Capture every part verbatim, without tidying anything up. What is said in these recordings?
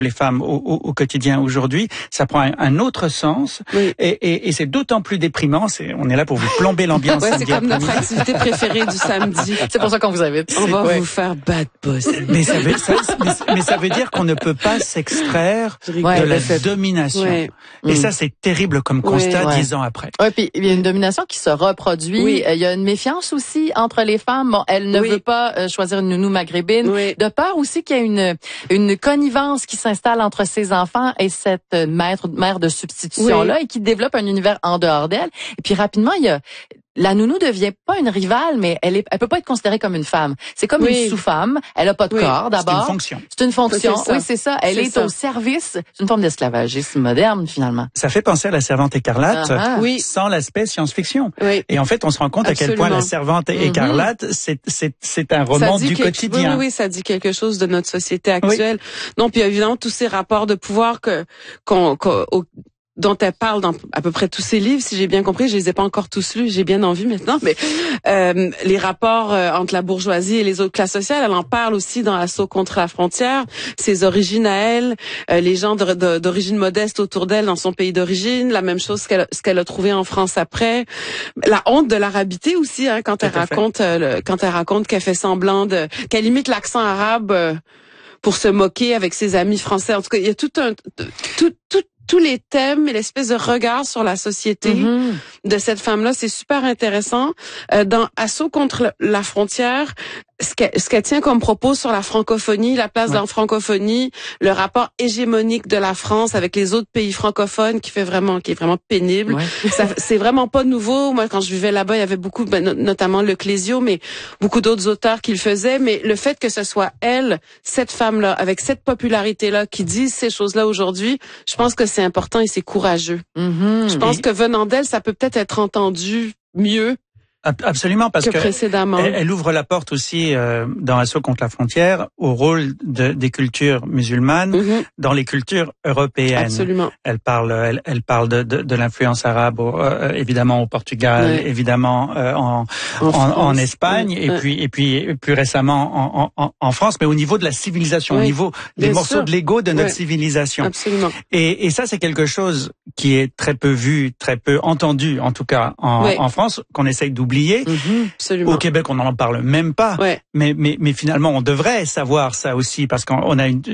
les femmes au, au, au quotidien aujourd'hui, ça prend un, un autre sens oui. et, et, et c'est d'autant plus déprimant. C'est, on est là pour vous plomber l'ambiance. Ouais, c'est comme notre activité préférée du samedi. C'est pour ça qu'on vous invite. On va ouais. vous faire bad boss. Mais ça veut, ça, mais, mais ça veut dire qu'on ne peut pas s'extraire ouais, de la fait. domination. Ouais. Et mmh. ça, c'est terrible comme constat ouais. dix ans après. Oui, puis il y a une domination qui se reproduit. Oui. Il y a une méfiance aussi entre les femmes. Bon, elle ne oui. veut pas choisir une nounou maghrébine. Oui. De peur aussi qu'il y ait une une connivence qui s'installe entre ses enfants et cette mère, mère de substitution-là oui. et qui développe un univers en dehors d'elle. Et puis rapidement, il y a... La nounou devient pas une rivale, mais elle est, elle peut pas être considérée comme une femme. C'est comme oui. une sous-femme. Elle a pas de oui. corps, d'abord. C'est une fonction. C'est une fonction. C'est oui, c'est ça. Elle c'est est ça. au service. C'est une forme d'esclavagisme moderne, finalement. Ça fait penser à la Servante écarlate, uh-huh. oui. sans l'aspect science-fiction. Oui. Et en fait, on se rend compte Absolument. à quel point la Servante mm-hmm. écarlate, c'est, c'est, c'est un roman du quelque, quotidien. Oui, oui, ça dit quelque chose de notre société actuelle. Oui. Non, puis évidemment, tous ces rapports de pouvoir que, qu'on, qu'on au, dont elle parle dans à peu près tous ses livres, si j'ai bien compris. Je les ai pas encore tous lus, j'ai bien envie maintenant, mais euh, les rapports euh, entre la bourgeoisie et les autres classes sociales, elle en parle aussi dans Assaut contre la frontière, ses origines à elle, euh, les gens de, de, d'origine modeste autour d'elle dans son pays d'origine, la même chose qu'elle, ce qu'elle a trouvé en France après, la honte de l'arabité aussi, hein, quand elle raconte, euh, le, quand elle raconte qu'elle fait semblant de, qu'elle imite l'accent arabe euh, pour se moquer avec ses amis français. En tout cas, il y a tout un, tout, tout tous les thèmes et l'espèce de regard sur la société mm-hmm. de cette femme-là, c'est super intéressant. Euh, dans Assaut contre la frontière, ce qu'elle, ce qu'elle tient comme propos sur la francophonie, la place ouais. de la francophonie, le rapport hégémonique de la France avec les autres pays francophones qui fait vraiment, qui est vraiment pénible. Ouais. Ça, c'est vraiment pas nouveau. Moi, quand je vivais là-bas, il y avait beaucoup, ben, notamment le Clésio, mais beaucoup d'autres auteurs qui le faisaient. Mais le fait que ce soit elle, cette femme-là, avec cette popularité-là, qui disent ces choses-là aujourd'hui, je pense que c'est important et c'est courageux. Mm-hmm. Je pense et... que venant d'elle, ça peut peut-être être entendu mieux. Absolument, parce que, que précédemment. Elle, elle ouvre la porte aussi euh, dans Assaut contre la frontière au rôle de, des cultures musulmanes mm-hmm. dans les cultures européennes. Absolument. Elle parle, elle, elle parle de, de, de l'influence arabe, euh, évidemment au Portugal, ouais. évidemment euh, en, en, en, en Espagne, ouais. et ouais. puis et puis plus récemment en, en, en France, mais au niveau de la civilisation, ouais. au niveau des Bien morceaux sûr. de Lego de notre ouais. civilisation. Absolument. Et, et ça, c'est quelque chose qui est très peu vu, très peu entendu, en tout cas en, ouais. en France, qu'on essaye d'oublier. Mmh, Au Québec, on n'en parle même pas. Ouais. Mais, mais, mais finalement, on devrait savoir ça aussi, parce qu'on a une,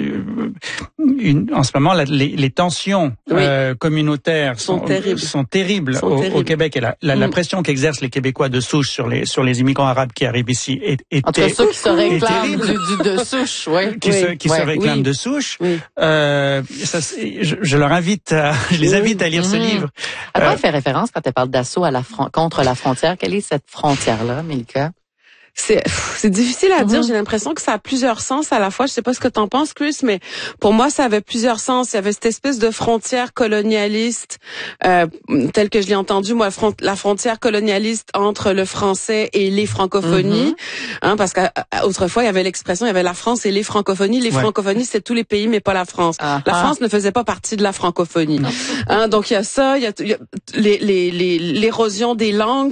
une en ce moment, la, les, les tensions oui. euh, communautaires sont, sont terribles, sont terribles, sont au, terribles. au Québec. Et la, la, mmh. la pression qu'exercent les Québécois de souche sur les sur les immigrants arabes qui arrivent ici est, est entre ceux qui se réclament du, du, de souche, ouais. qui, oui. se, qui ouais. se réclament oui. de souche. Oui. Euh, ça, je, je leur invite, à, je les invite à lire mmh. ce livre. À quoi euh, elle fait référence quand elle parle d'assaut à la fron- contre la frontière? Quelle est cette frontière-là, Milka? C'est, c'est difficile à dire. Mm-hmm. J'ai l'impression que ça a plusieurs sens à la fois. Je sais pas ce que t'en penses, Chris, mais pour moi, ça avait plusieurs sens. Il y avait cette espèce de frontière colonialiste, euh, telle que je l'ai entendue, moi, front, la frontière colonialiste entre le français et les francophonies. Mm-hmm. Hein, parce qu'autrefois, il y avait l'expression, il y avait la France et les francophonies. Les ouais. francophonies, c'est tous les pays, mais pas la France. Uh-huh. La France ne faisait pas partie de la francophonie. Hein, donc, il y a ça, il y a, il y a les, les, les, l'érosion des langues,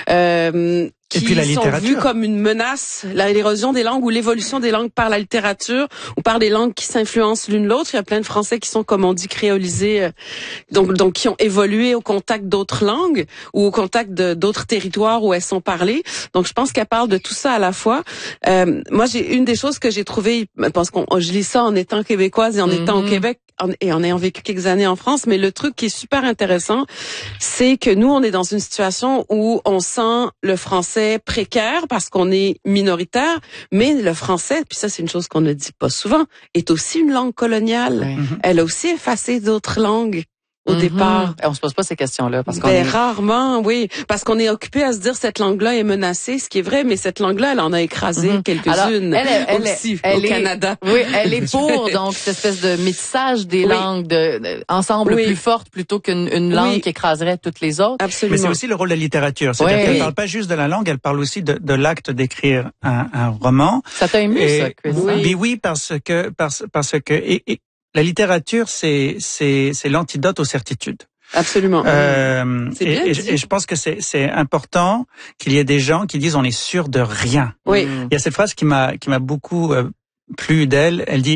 euh, qui et puis la sont vus comme une menace, l'érosion des langues ou l'évolution des langues par la littérature ou par des langues qui s'influencent l'une l'autre. Il y a plein de Français qui sont, comme on dit, créolisés, donc donc qui ont évolué au contact d'autres langues ou au contact de d'autres territoires où elles sont parlées. Donc je pense qu'elle parle de tout ça à la fois. Euh, moi, j'ai une des choses que j'ai trouvées, parce qu'on je lis ça en étant québécoise et en mm-hmm. étant au Québec en, et en ayant vécu quelques années en France, mais le truc qui est super intéressant, c'est que nous, on est dans une situation où on sent le français précaire parce qu'on est minoritaire, mais le français, puis ça c'est une chose qu'on ne dit pas souvent, est aussi une langue coloniale. Oui. Elle a aussi effacé d'autres langues au mm-hmm. départ. On se pose pas ces questions-là parce qu'on ben, est... rarement, oui, parce qu'on est occupé à se dire cette langue-là est menacée, ce qui est vrai, mais cette langue-là, elle en a écrasé mm-hmm. quelques-unes. Alors, elle, elle, aussi elle, au elle Canada. Est, oui, elle est pour donc cette espèce de métissage des oui. langues de, de ensemble oui. plus fortes plutôt qu'une une langue oui. qui écraserait toutes les autres. Absolument. Mais c'est aussi le rôle de la littérature. C'est-à-dire oui. qu'elle parle pas juste de la langue, elle parle aussi de, de l'acte d'écrire un, un roman. Ça t'a ému et, ça, Chris? Oui. Mais oui, parce que parce parce que et, et la littérature, c'est c'est c'est l'antidote aux certitudes. Absolument. Euh, et, et, et je pense que c'est, c'est important qu'il y ait des gens qui disent on est sûr de rien. Oui. Il y a cette phrase qui m'a qui m'a beaucoup euh, plu d'elle. Elle dit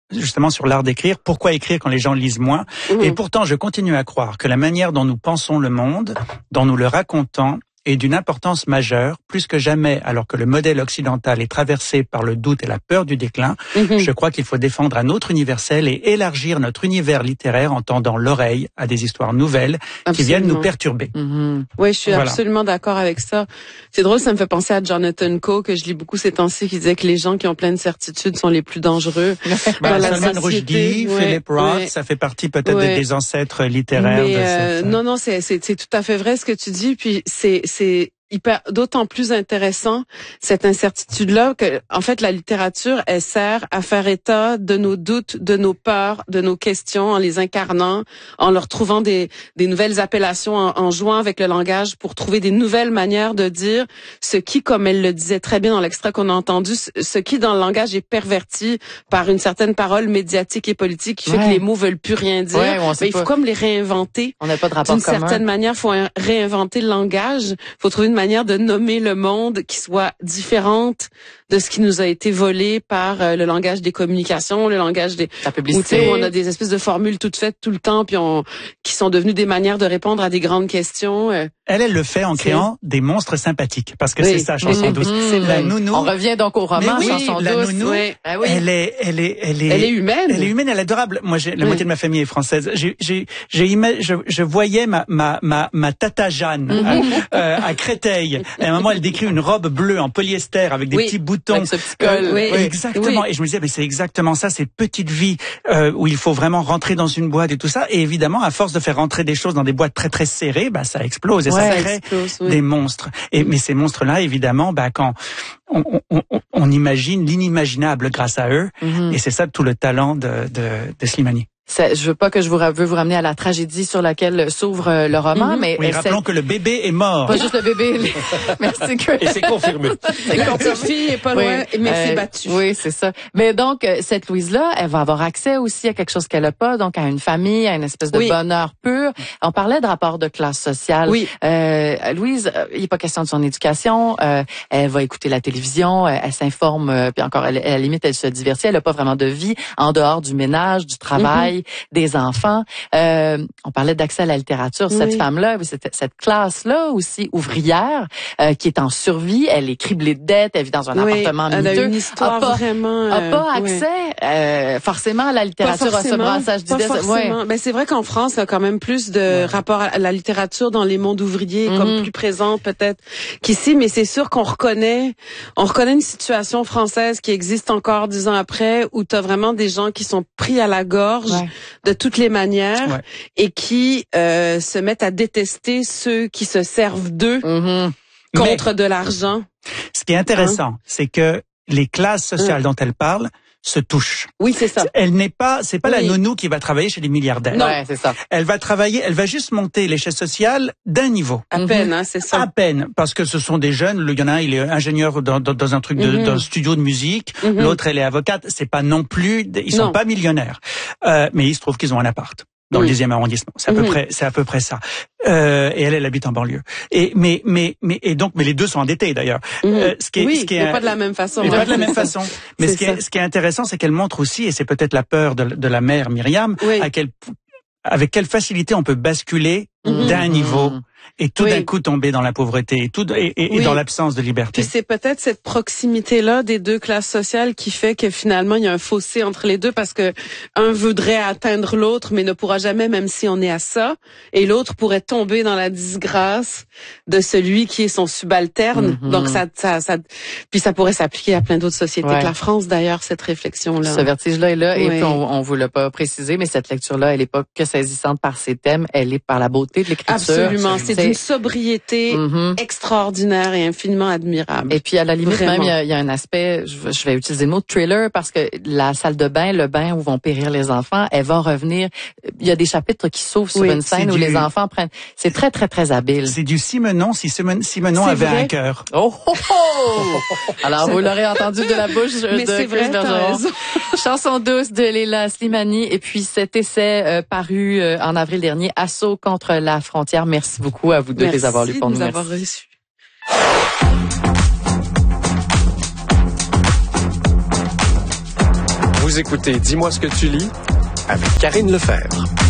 justement sur l'art d'écrire. Pourquoi écrire quand les gens lisent moins? Mmh. Et pourtant, je continue à croire que la manière dont nous pensons le monde, dont nous le racontons, est d'une importance majeure, plus que jamais, alors que le modèle occidental est traversé par le doute et la peur du déclin. Mm-hmm. Je crois qu'il faut défendre un autre universel et élargir notre univers littéraire en tendant l'oreille à des histoires nouvelles absolument. Qui viennent nous perturber. Mm-hmm. Oui, je suis voilà. absolument d'accord avec ça. C'est drôle, ça me fait penser à Jonathan Coe, que je lis beaucoup ces temps-ci, qui disait que les gens qui ont pleine certitude sont les plus dangereux. ben, Salman Rushdie, ouais, Philip Roth, ouais. ça fait partie peut-être ouais. des ancêtres littéraires. Mais, de euh, cette... Non, non, c'est, c'est, c'est tout à fait vrai ce que tu dis, puis c'est... c'est hyper, d'autant plus intéressant, cette incertitude-là, que, en fait, la littérature, elle sert à faire état de nos doutes, de nos peurs, de nos questions, en les incarnant, en leur trouvant des, des nouvelles appellations, en, en jouant avec le langage pour trouver des nouvelles manières de dire ce qui, comme elle le disait très bien dans l'extrait qu'on a entendu, ce qui, dans le langage, est perverti par une certaine parole médiatique et politique qui fait ouais. que les mots veulent plus rien dire. Ouais, mais il faut pas. comme les réinventer. On n'a pas de rapport D'une commun. certaine manière, il faut réinventer le langage. Il faut trouver une manière de nommer le monde qui soit différente de ce qui nous a été volé par euh, le langage des communications, le langage des la publicité. Où, où on a des espèces de formules toutes faites tout le temps, puis on qui sont devenues des manières de répondre à des grandes questions. Euh, elle, elle le fait en créant des monstres sympathiques, parce que oui. c'est ça, chanson douce. Mmh, c'est la nounou. On revient donc au roman, oui, chanson la douce. Nounou, oui. Ah oui. Elle est, elle est, elle est, elle est humaine. Elle est humaine, elle est adorable. Moi, j'ai, la oui. moitié de ma famille est française. J'ai, j'ai, j'ai ima- je, je voyais ma, ma, ma, ma tata Jeanne mmh. à, euh, à Créteil. Et à un moment, elle décrit une robe bleue en polyester avec des oui. petits boutons. Avec ce petit col. Euh, oui. Exactement. Oui. Et je me disais, mais c'est exactement ça, cette petite vie euh, où il faut vraiment rentrer dans une boîte et tout ça. Et évidemment, à force de faire rentrer des choses dans des boîtes très très serrées, bah ça explose et ouais, ça crée explose, oui. des monstres. Et mais ces monstres-là, évidemment, bah quand on, on, on, on imagine l'inimaginable grâce à eux, mm-hmm. et c'est ça tout le talent de, de, de Slimani. Ça, je veux pas que je vous veux vous ramener à la tragédie sur laquelle s'ouvre euh, le roman, mm-hmm. mais oui, rappelons que le bébé est mort. Pas juste le bébé. Merci. Et c'est confirmé. La petite fille est pas loin, oui. mais euh, c'est battu. Oui, c'est ça. Mais donc cette Louise-là, elle va avoir accès aussi à quelque chose qu'elle a pas, donc à une famille, à une espèce de oui. bonheur pur. On parlait de rapport de classe sociale. Oui. Euh, Louise, il n'est pas question de son éducation. Euh, elle va écouter la télévision, elle, elle s'informe, euh, puis encore, elle, à la limite, elle se divertit. Elle a pas vraiment de vie en dehors du ménage, du travail. Mm-hmm. Des enfants. Euh, on parlait d'accès à la littérature. Cette oui. femme-là, cette, cette classe-là aussi ouvrière, euh, qui est en survie. Elle est criblée de dettes. Elle vit dans un oui, appartement miteux. Elle a une histoire a pas, vraiment. Euh, a pas accès oui. euh, forcément à la littérature, à ce brassage d'idées. Ouais. Ben c'est vrai qu'en France, il y a quand même plus de ouais. rapport à la littérature dans les mondes ouvriers, mm-hmm. comme plus présente peut-être qu'ici. Mais c'est sûr qu'on reconnaît, on reconnaît une situation française qui existe encore dix ans après, où tu as vraiment des gens qui sont pris à la gorge. Ouais. de toutes les manières ouais. et qui euh, se mettent à détester ceux qui se servent d'eux mm-hmm. contre Mais, de l'argent. Ce qui est intéressant, hein? c'est que les classes sociales mmh. dont elle parle se touchent. Oui, c'est ça. Elle n'est pas, c'est pas oui. la nounou qui va travailler chez les milliardaires. Non, ouais, c'est ça. Elle va travailler, elle va juste monter l'échelle sociale d'un niveau. À mm-hmm. peine, hein, c'est ça. À peine, parce que ce sont des jeunes. Il y en a un, il est ingénieur dans, dans, dans un truc de, mm-hmm. dans un studio de musique. Mm-hmm. L'autre, elle est avocate. C'est pas non plus, ils sont non. pas millionnaires. Euh, mais il se trouve qu'ils ont un appart. Dans oui. le dixième arrondissement, c'est à peu mmh. près, c'est à peu près ça. Euh, et elle, elle habite en banlieue. Et mais mais mais et donc, mais les deux sont endettés d'ailleurs. Mmh. Euh, ce qui est, oui, ce qui est, mais pas de la même façon. Mais pas de la même façon. Mais ce qui est, ce qui est intéressant, c'est qu'elle montre aussi, et c'est peut-être la peur de, de la mère Myriam, oui. à quel, avec quelle facilité on peut basculer mmh. d'un niveau. Et tout oui. d'un coup tomber dans la pauvreté et tout et, et, oui. et dans l'absence de liberté. Puis c'est peut-être cette proximité-là des deux classes sociales qui fait que finalement il y a un fossé entre les deux parce que un voudrait atteindre l'autre mais ne pourra jamais même si on est à ça et l'autre pourrait tomber dans la disgrâce de celui qui est son subalterne. Mm-hmm. Donc ça, ça, ça, puis ça pourrait s'appliquer à plein d'autres sociétés ouais. que la France d'ailleurs cette réflexion-là. Ce vertige-là est là oui. et puis on, on vous l'a pas précisé mais cette lecture-là elle est pas que saisissante par ses thèmes, elle est par la beauté de l'écriture. Absolument, c'est une sobriété mm-hmm. extraordinaire et infiniment admirable. Et puis à la limite Vraiment. même il y a, il y a un aspect, je, je vais utiliser le mot thriller parce que la salle de bain, le bain où vont périr les enfants, elle va revenir. Il y a des chapitres qui s'ouvrent sur oui, une scène où du... les enfants prennent. C'est très très très habile. C'est du Simenon si Simenon avait vrai. un cœur. Oh, oh, oh! Alors vous l'aurez entendu de la bouche Mais de Chris vrai, Bergeron. Chanson douce de Leila Slimani et puis cet essai euh, paru euh, en avril dernier, Assaut contre la frontière. Merci beaucoup à vous deux de les avoir lus pour nous. Merci de nous avoir reçus. Vous écoutez Dis-moi ce que tu lis avec Karine Lefebvre.